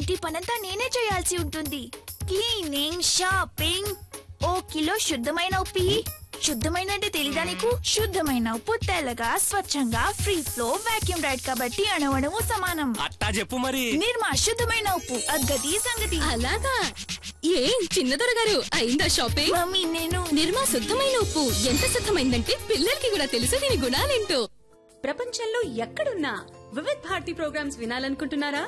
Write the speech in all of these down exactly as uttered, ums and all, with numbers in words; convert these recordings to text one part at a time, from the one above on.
ఇంటి పనంతా నేనే చేయాల్సి ఉంటుంది. క్లీనింగ్, షాపింగ్, ఓ కిలో శుద్ధమైన ఉప్పు. శుద్ధమైన అంటే తెలీదా నీకు? శుద్ధమైన ఉప్పు తెల్లగా స్వచ్ఛంగా ఫ్రీ ఫ్లో వాక్యూమ్ రైడ్ కాబట్టి అణువణువు సమానం. అట్టా చెప్పు మరి. నిర్మా శుద్ధమైన ఉప్పు, అద్గతి సంగతి. అలాగా ఏం చిన్నదొర గారు అయిందా షాపింగ్? మమ్మీ నేను నిర్మా శుద్ధమైన ఉప్పు ఎంత శుద్ధమైందంటే పిల్లలకి కూడా తెలుసు దీని గుణాలేంటో. ప్రపంచంలో ఎక్కడున్నా Vividh Bharati programmes వినాలనుకుంటున్నారా?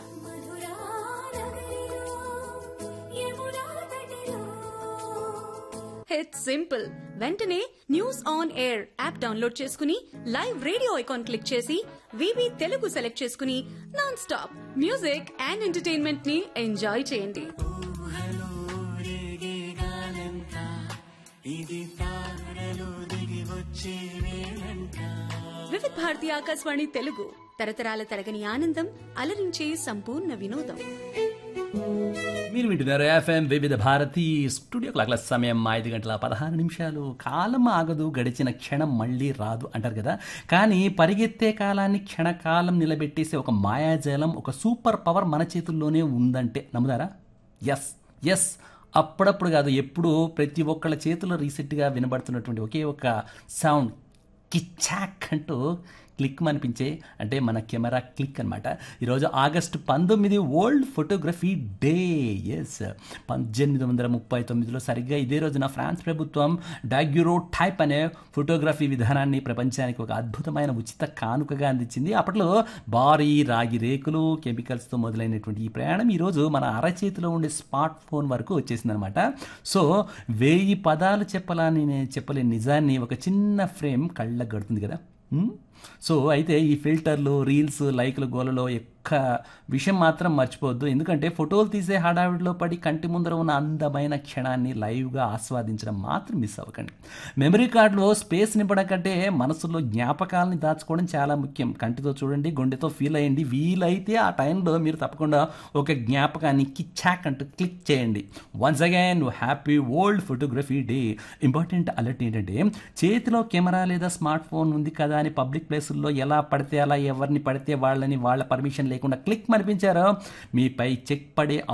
It's simple. వెంటనే news on air app download చేసుకుని లైవ్ రేడియో ఐకాన్ క్లిక్ చేసి వివి తెలుగు సెలెక్ట్ చేసుకుని non stop music and entertainment ని ఎంజాయ్ చేయండి. వివిధ్ భారతి ఆకాశవాణి తెలుగు తరతరాల తరగని ఆనందం, అలరించే సంపూర్ణ వినోదం. మీరు వింటున్నారు ఎఫ్ఎం వివిధ భారతి. స్టూడియో క్లాక్ల సమయం ఐదు గంటల పదహారు నిమిషాలు. కాలం ఆగదు, గడిచిన క్షణం మళ్ళీ రాదు అంటారు కదా. కానీ పరిగెత్తే కాలాన్ని క్షణకాలం నిలబెట్టేసే ఒక మాయాజాలం, ఒక సూపర్ పవర్ మన చేతుల్లోనే ఉందంటే నమ్ముతారా? ఎస్ ఎస్ అప్పుడప్పుడు కాదు, ఎప్పుడు ప్రతి ఒక్కళ్ళ చేతుల్లో రీసెంట్గా వినబడుతున్నటువంటి ఒకే ఒక సౌండ్, కిచాక్ అంటూ క్లిక్ అనిపించే, అంటే మన కెమెరా క్లిక్ అనమాట. ఈరోజు ఆగస్టు పంతొమ్మిది వరల్డ్ ఫోటోగ్రఫీ డే. ఎస్, పద్దెనిమిది వందల ముప్పై తొమ్మిదిలో సరిగ్గా ఇదే రోజున ఫ్రాన్స్ ప్రభుత్వం డాగ్యూరో టైప్ అనే ఫోటోగ్రఫీ విధానాన్ని ప్రపంచానికి ఒక అద్భుతమైన ఉచిత కానుకగా అందించింది. అప్పట్లో భారీ రాగి రేకులు, కెమికల్స్తో మొదలైనటువంటి ఈ ప్రయాణం ఈరోజు మన అరచేతిలో ఉండే స్మార్ట్ ఫోన్ వరకు వచ్చేసిందనమాట. సో వెయ్యి పదాలు చెప్పాలని చెప్పలేని నిజాన్ని ఒక చిన్న ఫ్రేమ్ కళ్ళకు గడుతుంది కదా. సో అయితే ఈ ఫిల్టర్లు, రీల్స్, లైక్లు గోలలో ఒక్క విషయం మాత్రం మర్చిపోవద్దు. ఎందుకంటే ఫోటోలు తీసే హడావిడిలో పడి కంటి ముందర ఉన్న అందమైన క్షణాన్ని లైవ్గా ఆస్వాదించడం మాత్రం మిస్ అవ్వకండి. మెమరీ కార్డులో స్పేస్ నింపడం కంటే మనసులో జ్ఞాపకాలని దాచుకోవడం చాలా ముఖ్యం. కంటితో చూడండి, గుండెతో ఫీల్ అయ్యండి. వీలైతే ఆ టైంలో మీరు తప్పకుండా ఒక జ్ఞాపకాన్ని కిచాక్ అంటూ క్లిక్ చేయండి. Once again happy world photography day. Important alert ఏంటంటే, చేతిలో కెమెరా లేదా స్మార్ట్ ఫోన్ ఉంది కదా అని పబ్లిక్ ప్లేసుల్లో ఎలా పడితే అలా ఎవరిని పడితే వాళ్ళని వాళ్ళ పర్మిషన్ లేకుండా క్లిక్ మనిపించారో మీపై చెక్ పడే